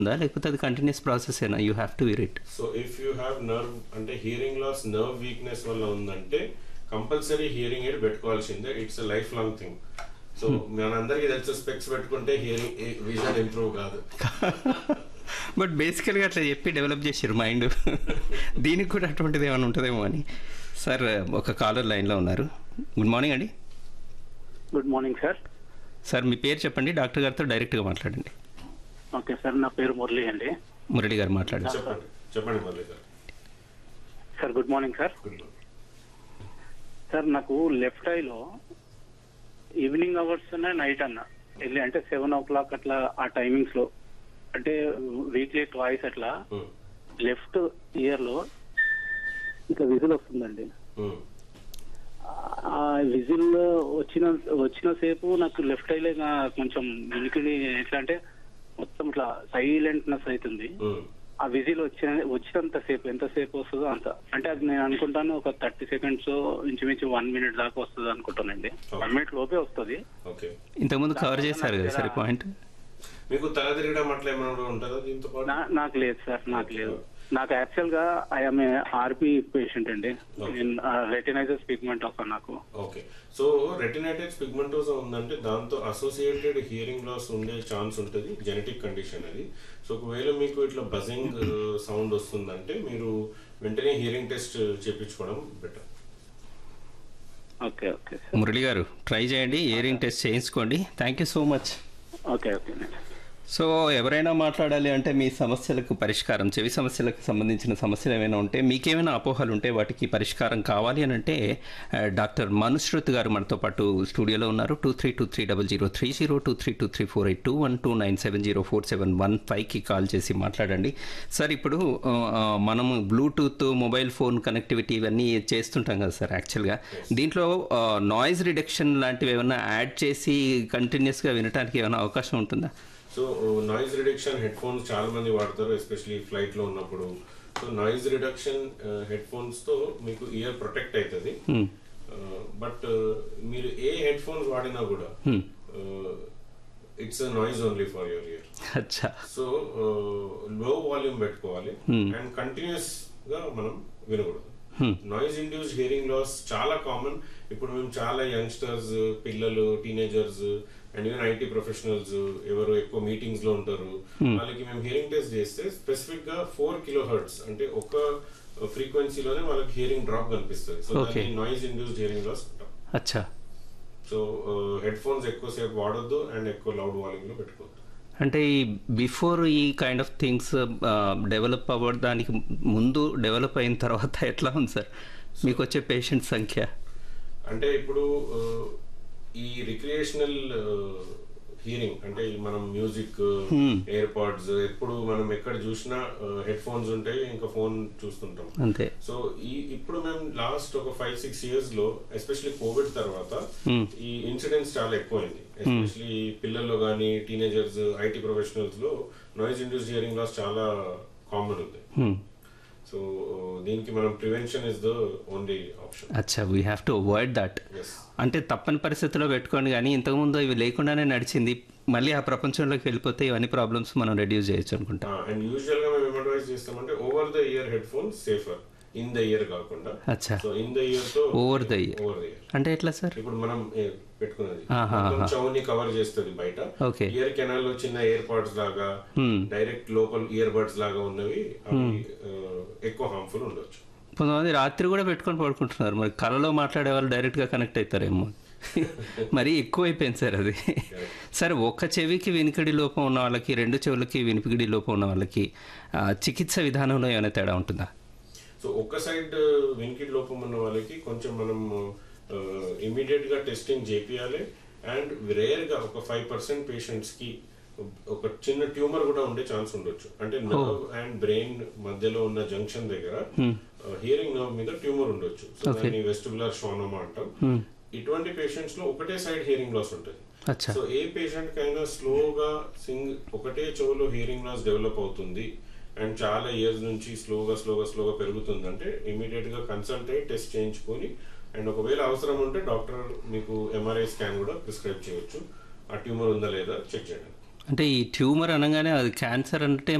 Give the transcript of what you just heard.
ఉందా లేకపోతే అది కంటిన్యూస్ ప్రాసెస్ ఏనా you have to Veer it? So if you have nerve అంటే హియరింగ్ లాస్ నర్వ్ వీక్నెస్ వల్ల ఉందంటే compulsory hearing aid పెట్టుకోవాల్సిందే. It's life long thing. So మనందరికీ తెలిసిన స్పెక్స్ పెట్టుకుంటే హియరింగ్ విజన్ ఇంప్రూవ్ కాదు. బట్ బేసికల్గా అట్లా చెప్పి డెవలప్ చేసారు మైండ్. దీనికి కూడా అటువంటిది ఏమైనా ఉంటుందేమో అని. సార్ ఒక కాలర్ లైన్లో ఉన్నారు. గుడ్ మార్నింగ్ అండి. Good morning sir. సార్ మీ పేరు చెప్పండి, డాక్టర్ గారితో డైరెక్ట్గా మాట్లాడండి. ఓకే సార్, నా పేరు మురళి అండి. మురళి గారు మాట్లాడండి. చెప్పండి మురళి గారు. Sir good morning sir. Sir నాకు లెఫ్ట్ ఐలో ఈవినింగ్ అవర్స్ నైట్ అన్న వెళ్ళి అంటే 7 o'clock అట్లా ఆ టైమింగ్స్ లో అంటే వీక్లీ ట్వైస్ అట్లా లెఫ్ట్ ఇయర్ లో ఇట్లా విజిల్ వస్తుందండి. ఆ విజిల్ వచ్చిన సేపు నాకు లెఫ్ట్ ఐలో కొంచెం వినికిడి ఎట్లా అంటే మొత్తం ఇట్లా సైలెంట్నెస్ అవుతుంది. ఆ విజిల్ వచ్చినంత సేపు ఎంతసేపు వస్తుందో అంత అంటే అది నేను అనుకుంటాను ఒక 30 seconds ఇంచుమించు 1 minute దాకా వస్తుంది అనుకుంటానండి. 1 minute లోపే వస్తుంది. ఇంతకుముందు కవర్ చేశారు కదా సార్ పాయింట్. మీకు తల తిరగడం అట్లా ఏమైనా ఉంటుందా దీంతో పాటు? నాకు లేదు సార్, నాకు లేదు. నాకు యాక్చువల్ గా ఐఎమ్ ఆర్పి పేషెంట్ అండి. రెటినైటిస్ పిగ్మెంటోసా నాకు. ఓకే. సో రెటినైటిస్ పిగ్మెంటోసా ఉందంటే దాంతో అసోసియేటెడ్ హియరింగ్ లాస్ ఉండే ఛాన్స్ ఉంటుంది. జెనెటిక్ కండిషన్ అది. సో ఒకవేళ మీకు ఇట్లా బజింగ్ సౌండ్ వస్తుందంటే మీరు వెంటనే హియరింగ్ టెస్ట్ చేయించుకోవడం బెటర్. ఓకే ఓకే మురళి గారు ట్రై చేయండి, హియరింగ్ టెస్ట్ చేయించుకోండి. Thank you so much. Okay okay. So ఎవరైనా మాట్లాడాలి అంటే మీ సమస్యలకు పరిష్కారం, చెవి సమస్యలకు సంబంధించిన సమస్యలు ఏమైనా ఉంటే, మీకేమైనా అపోహలు ఉంటే వాటికి పరిష్కారం కావాలి అని అంటే డాక్టర్ మనుశ్రుత్ గారు మనతో పాటు స్టూడియోలో ఉన్నారు. 23230030, 23234821, 29704715కి కాల్ చేసి మాట్లాడండి. సార్ ఇప్పుడు మనము బ్లూటూత్, మొబైల్ ఫోన్ కనెక్టివిటీ ఇవన్నీ చేస్తుంటాం కదా సార్. యాక్చువల్గా దీంట్లో నాయిస్ రిడక్షన్ లాంటివి ఏమైనా యాడ్ చేసి కంటిన్యూస్గా వినడానికి ఏమైనా అవకాశం ఉంటుందా? So noise reduction head phones చాలా మంది వాడతారు, ఎస్పెషలీ ఫ్లైట్ లో ఉన్నప్పుడు. So noise reduction head phones తో మీకు ఇయర్ ప్రొటెక్ట్ అవుతుంది. బట్ మీరు ఏ హెడ్ ఫోన్స్ వాడినా కూడా it's noise only for your year. So లో వాల్యూమ్ పెట్టుకోవాలి అండ్ కంటిన్యూస్ గా మనం వినకూడదు. నాయిస్ ఇండ్యూస్డ్ హియరింగ్ లాస్ చాలా కామన్. ఇప్పుడు మేము చాలా యంగ్స్టర్స్, పిల్లలు, teenagers and even IT professionals ఎవరు ఎక్కువ మీటింగ్స్ లో ఉంటారు, వాళ్ళకి మేము హియరింగ్ టెస్ట్ చేస్తే స్పెసిఫిక్ గా 4 kilohertz అంటే ఒక ఫ్రీక్వెన్సీలోనే వాళ్ళకి హియరింగ్ డ్రాప్ కనిపిస్తుంది. సో దాన్ని నాయిస్ ఇండ్యూస్డ్ హియరింగ్ లాస్ అంటాం. సో హెడ్ ఫోన్స్ ఎక్కువసేపు వాడొద్దు అండ్ ఎక్కువ లౌడ్ వాల్యూమ్ లో పెట్టుకోవద్దు. అంటే ఈ బిఫోర్ ఈ కైండ్ ఆఫ్ థింగ్స్ డెవలప్ అవ్వడానికి ముందు, డెవలప్ అయిన తర్వాత ఎట్లా ఉంది సార్ మీకు వచ్చే పేషెంట్ సంఖ్య? అంటే ఇప్పుడు ఈ రిక్రియేషనల్ హియరింగ్ అంటే మనం మ్యూజిక్, ఎయిర్ పాడ్స్, ఎప్పుడు మనం ఎక్కడ చూసినా హెడ్ ఫోన్స్ ఉంటాయి, ఇంకా ఫోన్ చూస్తుంటాం అంతే. సో ఇప్పుడు మేము లాస్ట్ ఒక 5-6 years లో ఎస్పెషల్లీ కోవిడ్ తర్వాత ఈ ఇన్సిడెంట్స్ చాలా ఎక్కువైంది. ఎస్పెషల్లీ పిల్లల్లో కానీ టీనేజర్స్, ఐటీ ప్రొఫెషనల్స్ లో నాయిస్ ఇండ్యూస్డ్ హియరింగ్ లాస్ చాలా కామన్ ఉంది. సో దీనికి మనం prevention is the only option. అచ్చా, we have to avoid that. అంటే తప్పని పరిస్థితుల్లో పెట్టుకోండి, కానీ ఇంతకుముందు ఇవి లేకుండానే నడిచింది. మళ్ళీ ఆ ప్రపంచంలోకి వెళ్ళిపోతే ఇవన్నీ ప్రాబ్లమ్స్ మనం రెడ్యూస్ చేయొచ్చు అనుకుంటాం. అండ్ యూజువల్ గా మేము అడ్వైస్ చేస్తామంటే over the year head phones safer, in the year కాకుండా. అచ్చా, సో ఇన్ ద ఇయర్ తో ఓవర్ ద ఇయర్ అంటే ఎట్లా సార్? ఇప్పుడు మనం పెట్టుకున్నది చౌని కవర్ చేస్తుంది బయట. ఇయర్ కెనాల్ లో చిన్న ఇయర్ పాడ్స్ లాగా, డైరెక్ట్ లోకల్ ఇయర్ బడ్స్ లాగా ఉన్నవి, అవి ఎక్కువ హార్మ్ఫుల్ ఉండొచ్చు. కొంతమంది రాత్రి కూడా పెట్టుకొని పడుకుంటున్నారు. మరి కళలో మాట్లాడే వాళ్ళు డైరెక్ట్ గా కనెక్ట్ అవుతారేమో. మరీ ఎక్కువైపోయింది సార్ అది. సరే, ఒక్క చెవికి వినికిడి లోపం ఉన్న వాళ్ళకి, 2 చెవులకి వినికిడి లోపం ఉన్న వాళ్ళకి చికిత్స విధానంలో ఏమైనా తేడా ఉంటుందా? సో ఒక్క సైడ్ వినికిడి లోపం ఉన్న వాళ్ళకి కొంచెం మనం ఇమీడియట్ గా టెస్టింగ్ చేపియాలి. అండ్ రేర్ గా ఒక 5% పేషెంట్స్ కి ఒక చిన్న ట్యూమర్ కూడా ఉండే ఛాన్స్ ఉండొచ్చు. అంటే నర్వ్ అండ్ బ్రెయిన్ మధ్యలో ఉన్న జంక్షన్ దగ్గర హియరింగ్ నర్వ్ మీద ట్యూమర్ ఉండొచ్చు. సో దాన్ని వెస్టిబులర్ షోనోమా అంటాం. ఇటువంటి పేషెంట్స్ లో ఒకటే సైడ్ హియరింగ్ లాస్ ఉంటుంది. సో ఏ పేషెంట్ కైనా స్లోగా ఒకటే చెవులో హియరింగ్ లాస్ డెవలప్ అవుతుంది అండ్ చాలా ఇయర్స్ నుంచి స్లోగా పెరుగుతుంది అంటే ఇమీడియట్ గా కన్సల్ట్ అయ్యి టెస్ట్ చేయించుకొని, అండ్ ఒకవేళ అవసరం ఉంటే డాక్టర్ మీకు MRI స్కాన్ కూడా ప్రిస్క్రైబ్ చేయొచ్చు, ఆ ట్యూమర్ ఉందా లేదా చెక్ చేయడానికి. అంటే ఈ ట్యూమర్ అనగానే అది క్యాన్సర్ అంటే